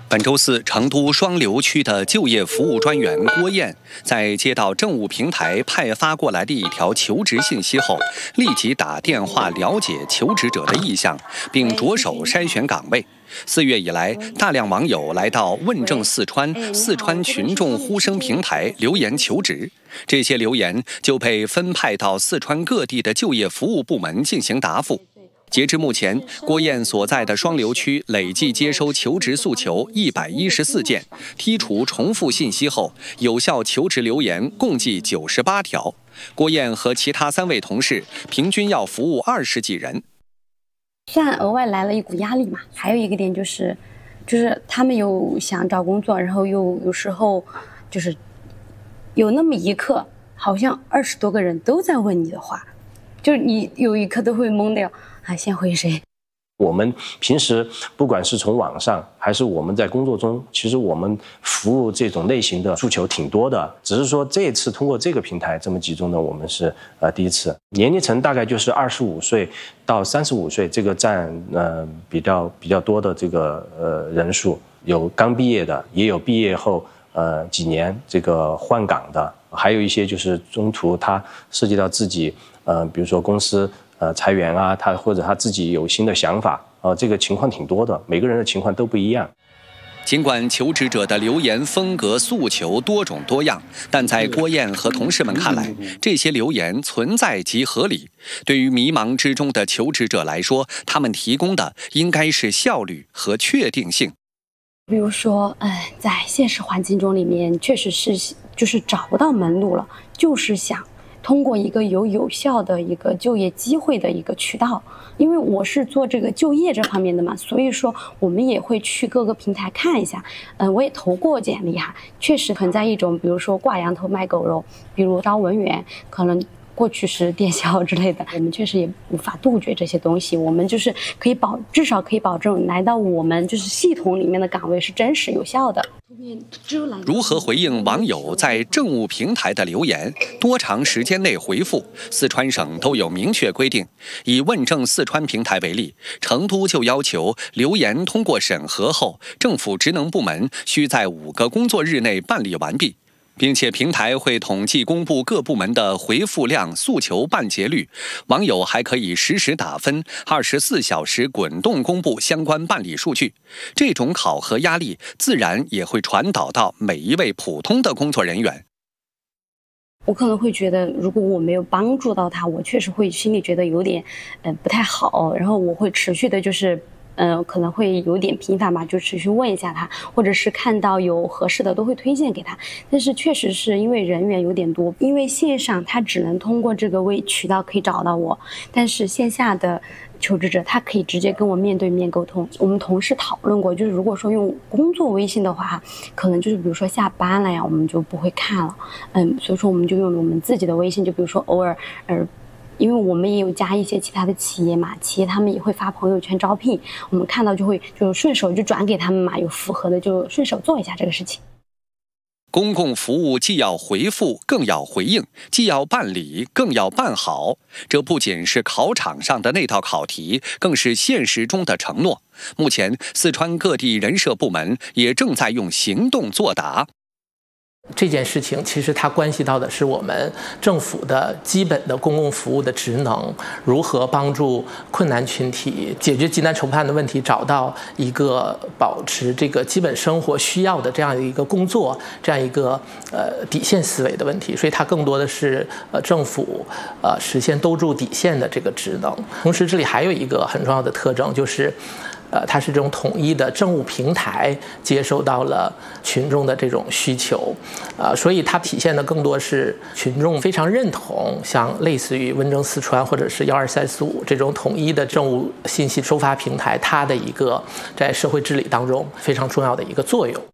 本周四，成都双流区的就业服务专员郭艳在接到政务平台派发过来的一条求职信息后，立即打电话了解求职者的意向，并着手筛选岗位。4月以来，大量网友来到问政四川群众呼声平台留言求职，这些留言就被分派到四川各地的就业服务部门进行答复。截至目前，郭艳所在的双流区累计接收求职诉求114件，剔除重复信息后，有效求职留言共计98条。郭艳和其他3位同事平均要服务20几人。 虽然额外来了一股压力嘛，还有一个点就是他们有想找工作，然后又有时候就是有那么一刻，好像20多个人都在问你的话，就是你有一刻都会懵掉。先回谁？ 我们平时不管是从网上还是我们在工作中，其实我们服务这种类型的诉求挺多的，只是说这次通过这个平台这么集中的，我们是第一次。年龄层大概就是25岁到35岁，这个占比较多的这个人数，有刚毕业的，也有毕业后几年这个换岗的，还有一些就是中途他涉及到自己比如说公司裁员啊，或者他自己有新的想法这个情况挺多的，每个人的情况都不一样。 尽管求职者的留言风格诉求多种多样，但在郭艳和同事们看来，这些留言存在即合理。对于迷茫之中的求职者来说，他们提供的应该是效率和确定性。 比如说，在现实环境中里面，确实是就是找不到门路了，就是想通过一个有效的一个就业机会的一个渠道，因为我是做这个就业这方面的嘛，所以说我们也会去各个平台看一下。我也投过简历哈，确实存在一种，比如说挂羊头卖狗肉，比如招文员，可能过去是电销之类的，我们确实也无法杜绝这些东西。我们就是至少可以保证来到我们就是系统里面的岗位是真实有效的。 如何回应网友在政务平台的留言？多长时间内回复？四川省都有明确规定。以问政四川平台为例，成都就要求留言通过审核后，政府职能部门需在5个工作日内办理完毕，并且平台会统计公布各部门的回复量、诉求办结率。网友还可以实时打分，24小时滚动公布相关办理数据。这种考核压力自然也会传导到每一位普通的工作人员。 我可能会觉得，如果我没有帮助到他，我确实会心里觉得有点不太好，然后我会持续的就是可能会有点频繁吧，就持续问一下他，或者是看到有合适的都会推荐给他。但是确实是因为人员有点多，因为线上他只能通过这个渠道可以找到我，但是线下的求职者他可以直接跟我面对面沟通。我们同事讨论过，就是如果说用工作微信的话，可能就是比如说下班了呀，我们就不会看了。所以说我们就用我们自己的微信，就比如说偶尔因为我们也有加一些其他的企业嘛，企业他们也会发朋友圈招聘，我们看到就顺手就转给他们嘛，有符合的就顺手做一下这个事情。 公共服务既要回复，更要回应；既要办理，更要办好。这不仅是考场上的那道考题，更是现实中的承诺。目前，四川各地人社部门也正在用行动作答。 这件事情其实它关系到的是我们政府的基本的公共服务的职能，如何帮助困难群体解决急难愁盼的问题，找到一个保持这个基本生活需要的这样一个工作，这样一个底线思维的问题。所以它更多的是政府实现兜住底线的这个职能。同时这里还有一个很重要的特征，就是它是这种统一的政务平台接收到了群众的这种需求，所以它体现的更多是群众非常认同，像类似于问政四川或者是12345这种统一的政务信息收发平台，它的一个在社会治理当中非常重要的一个作用。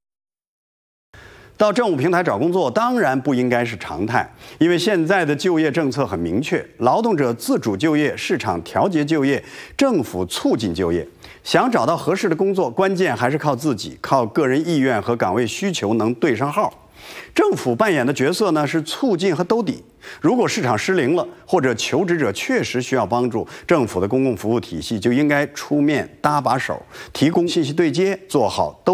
到政务平台找工作当然不应该是常态，因为现在的就业政策很明确，劳动者自主就业、市场调节就业、政府促进就业。想找到合适的工作，关键还是靠自己，靠个人意愿和岗位需求能对上号。政府扮演的角色呢是促进和兜底。如果市场失灵了，或者求职者确实需要帮助，政府的公共服务体系就应该出面搭把手，提供信息对接，做好兜